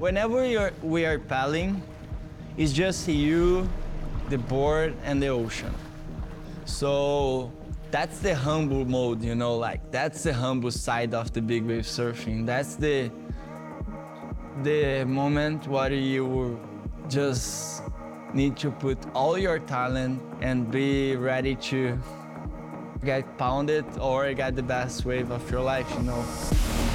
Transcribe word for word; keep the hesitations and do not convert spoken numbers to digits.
Whenever you're, we are paddling, it's just you, the board, and the ocean. So that's the humble mode, you know, like that's the humble side of the big wave surfing. That's the the moment where you just need to put all your talent and be ready to get pounded or get the best wave of your life, you know.